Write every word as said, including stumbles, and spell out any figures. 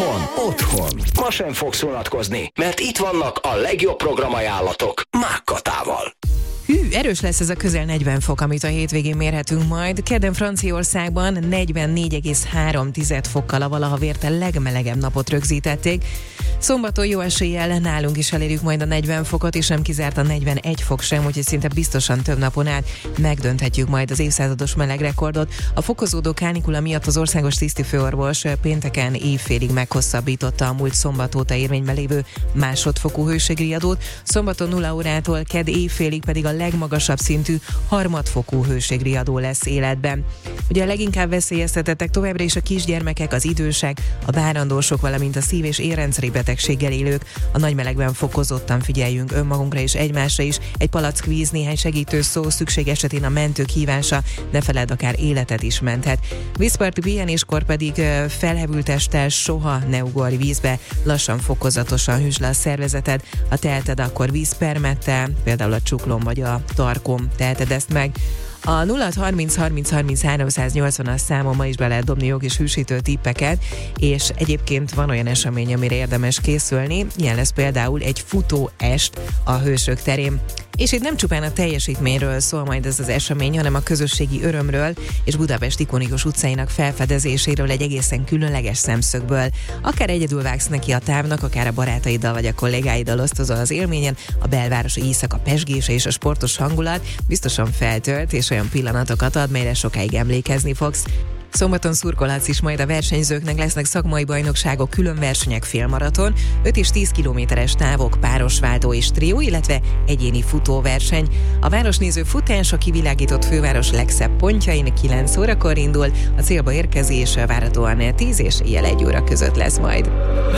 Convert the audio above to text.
Itthon, otthon. Ma sem fogsz unatkozni, mert itt vannak a legjobb programajánlatok Mákkatával. Hű, erős lesz ez a közel negyven fok, amit a hétvégén mérhetünk majd. Kedden Franciaországban negyvennégy egész három fokkal a valaha vérte legmelegebb napot rögzítették. Szombaton jó eséllyel nálunk is elérjük majd a negyven fokot, és nem kizárt a negyvenegy fok sem, úgyhogy szinte biztosan több napon át megdönthetjük majd az évszázados melegrekordot. A fokozódó kánikula miatt az országos tisztifőorvos pénteken évfélig meghosszabbította a múlt szombat óta érvényben lévő másodfokú hőségriadót. Szombaton nulla órától kedd évfélig pedig a legmagasabb szintű harmadfokú hőségriadó lesz életben. Ugye a leginkább veszélyeztetettek továbbra is a kisgyermekek, az idősek, a várandósok, valamint a szív- és érrendszeri betegséggel élők. A nagy melegben fokozottan figyeljünk önmagunkra és egymásra is. Egy palack víz, néhány segítő szó, szükség esetén a mentők hívása, ne feledd, akár életet is menthet. Vízparti pihenéskor pedig felhevült testtel soha ne ugorj vízbe, lassan, fokozatosan hűsd le a szervezeted. Ha teheted, akkor vízpermettel, például a csuklón vagy a tarkon teheted ezt meg. A nulla harminc harminc harminc háromszáznyolcvanas számon ma is be lehet dobni jogis hűsítő tippeket, és egyébként van olyan esemény, amire érdemes készülni, ilyen lesz például egy futóest a Hősök terén. És itt nem csupán a teljesítményről szól majd ez az esemény, hanem a közösségi örömről és Budapest ikonikus utcáinak felfedezéséről egy egészen különleges szemszögből. Akár egyedül vágsz neki a távnak, akár a barátaiddal vagy a kollégáiddal osztozol az élményen, a belvárosi éjszaka pezsgése és a sportos hangulat biztosan feltölt, és olyan pillanatokat ad, melyre sokáig emlékezni fogsz. Szombaton szurkolhatsz is majd a versenyzőknek, lesznek szakmai bajnokságok, külön versenyek, félmaraton, öt és tíz kilométeres távok, párosváltó és trió, illetve egyéni futóverseny. A városnéző futás a kivilágított főváros legszebb pontjain kilenc órakor indul, a célba érkezés várhatóan tíz és éjjel egy óra között lesz majd.